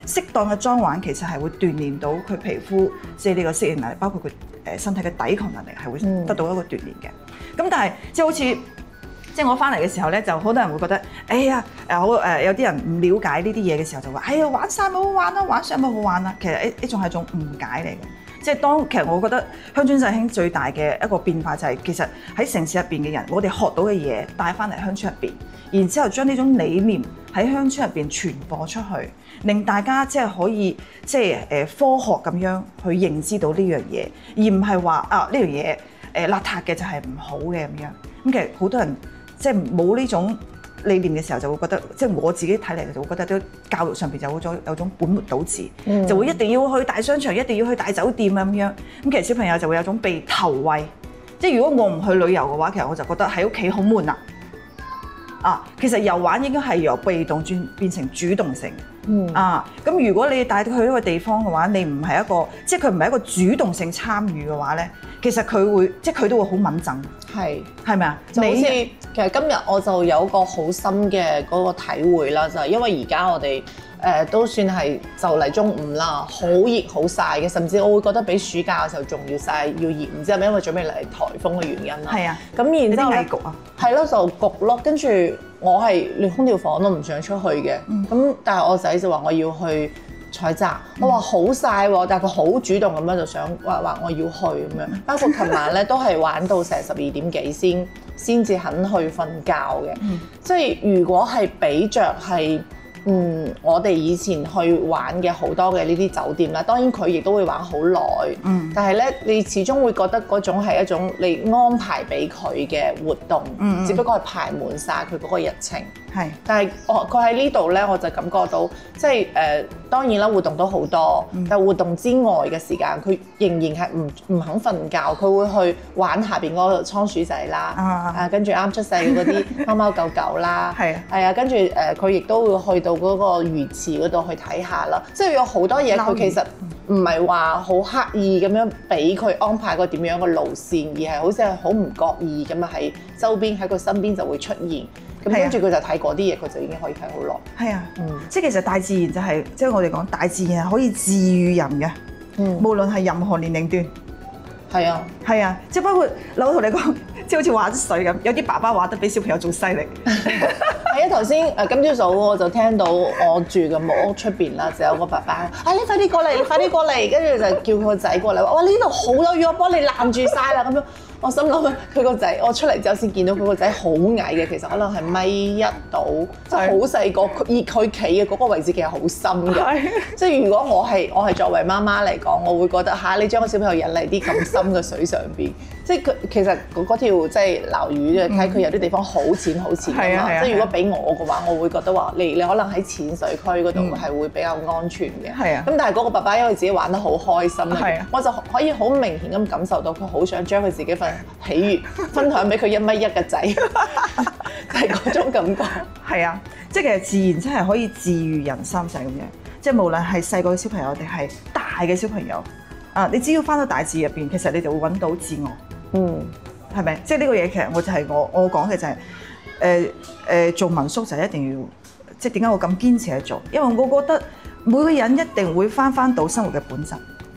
適當嘅裝玩其實係會鍛鍊到佢皮膚即係呢個適應能力，包括佢身體嘅抵抗能力係會得到一個鍛鍊嘅。咁但係即係好似即係我翻嚟嘅時候咧，就好多人會覺得，哎呀有啲人唔了解呢啲嘢嘅時候就話，哎呀玩晒冇好玩啦，玩上冇好玩啦。其實呢種係一種誤解嚟嘅。即係其實我覺得鄉村振興最大嘅一個變化就係其實喺城市入邊嘅人，我哋學到嘅嘢帶翻嚟鄉村入邊，然之後將呢種理念喺鄉村入邊傳播出去，令大家即係可以即係科學咁樣去認知到呢樣嘢，而唔係話呢樣嘢邋遢嘅就係唔好嘅咁樣。咁其實好多人即係冇呢種理念嘅時候，就會覺得即係我自己睇嚟就會覺得都教育上邊就有種本末倒置，就會一定要去大商場，一定要去大酒店咁樣。咁其實小朋友就會有種被投餵，即係如果我唔去旅遊嘅話，其實我就覺得喺屋企好悶啊。其實遊玩應該係由被動變成主動性。咁如果你帶到去一個地方嘅話，你唔係一個即係佢唔係一個主動性參與嘅話咧，其實佢會即係佢都會好敏感。係咪啊？ 就好似其實今日我就有個好深嘅嗰個體會啦，就係因為而家我哋都算係就嚟中午啦，好熱好曬嘅，甚至我會覺得比暑假嘅時候仲要曬要熱，唔知係咪因為準備嚟颱風嘅原因啦？ 係啊， 咁然之後有啲翳焗啊， 係咯就焗咯，跟住我係連空調房都唔想出去嘅，咁但係我仔就話我要去採摘，我話好曬喎，但係佢好主動咁樣就想話我要去咁樣，包括琴晚咧都係玩到成12點幾先至肯去瞓覺嘅，即係如果係比着係。我哋以前去玩嘅好多嘅呢啲酒店啦，當然佢亦都會玩好耐，但係咧你始終會覺得嗰種係一種你安排俾佢嘅活動，只不過係排滿晒佢嗰個日程。但係佢喺呢度咧，我就感覺到即係當然啦，活動都好多，但係活動之外嘅時間，佢仍然係唔肯瞓覺，佢會去玩下邊嗰個倉鼠仔啦，跟住啱出世嘅嗰啲貓貓狗狗啦，係啊，跟住佢亦都會去到嗰個魚池嗰度去睇下啦，即係有好多嘢佢其實唔係話好刻意咁樣俾佢安排個點樣嘅路線，而係好似係好唔覺意咁啊喺周邊喺佢身邊就會出現。咁跟住佢就睇嗰啲嘢，佢就已經可以睇好耐。係啊， 即係其實大自然就係即係我哋講大自然係可以治癒人嘅，無論係任何年齡段。係啊，即係包括我同你講，即係好似玩水咁，有啲爸爸玩得比小朋友仲犀利。 係啊，頭先今朝早我就聽到我住嘅木屋出邊啦，就有個爸爸，你快啲過嚟，你快啲過嚟，跟住就叫佢個仔過嚟話：哇，呢度好多魚，我幫你攔住晒啦咁樣。我心諗佢個仔，我出嚟之後先見到佢個仔好矮嘅，其實可能係1米到，即係好細個。而佢企嘅嗰個位置其實好深嘅，即係如果我係作為媽媽嚟講，我會覺得你將個小朋友引嚟啲咁深嘅水上邊，即係佢其實嗰條即係撈魚嘅，睇佢有啲地方好淺好淺㗎嘛。即係如果俾我嘅話，我會覺得話你可能喺淺水區嗰度係會比較安全嘅。咁但係嗰個爸爸因為自己玩得好開心咧，我就可以好明顯咁感受到佢好想將佢自己份喜悅分享俾佢1.1米嘅仔，係嗰種感覺。 係啊，即係其實自然真係可以治癒人心就係咁樣。即係無論係細個嘅小朋友定係大嘅小朋友，你只要返到大自然入邊，其實你就會揾到自我。係咪？即係呢個嘢其實我就係我講嘅就係做民宿就一定要，即係點解我咁堅持去做？因為我覺得每個人一定會返到生活嘅本質。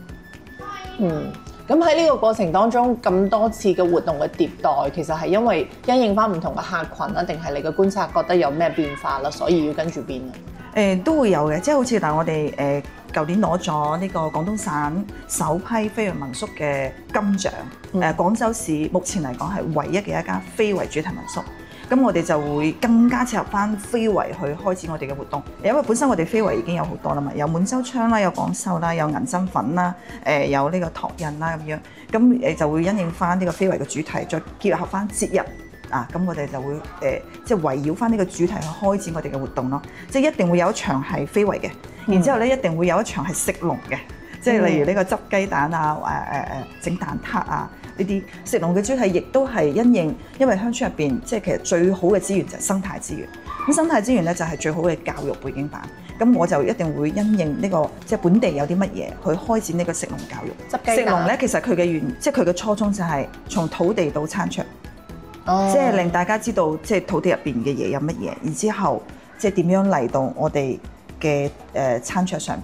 咁喺呢個過程當中，咁多次嘅活動嘅迭代，其實係因為因應翻唔同嘅客群啦，定係你嘅觀察覺得有咩變化啦，所以要跟住變啊？ 都會有嘅，即係好似我哋舊年攞咗呢個廣東省首批非遺民宿嘅金獎。廣州市目前嚟講係唯一嘅一間非遺主題民宿。咁我哋就會更加切合翻非遺去開展我哋嘅活動，因為本身我哋非遺已經有好多啦嘛，有滿洲窗啦，有廣繡啦，有銀針粉啦，有呢個拓印啦咁樣，咁就會因應翻呢個非遺嘅主題，再結合翻節日咁我哋就會即係圍繞翻呢個主題去開展我哋嘅活動咯，即係一定會有一場係非遺嘅，然之後咧一定會有一場係食龍嘅，即係例如呢個執雞蛋整蛋撻呢啲食農嘅主題，亦都係因為鄉村入邊，即係其實最好嘅資源就係生態資源。咁生態資源咧就係最好嘅教育背景板。咁我就一定會因應呢個即係本地有啲乜嘢去開展呢個食農教育。食農咧其實佢嘅即係佢嘅初衷就係從土地到餐桌，即係令大家知道即係土地入邊嘅嘢有乜嘢，然之後即係點樣嚟到我哋嘅餐桌上邊。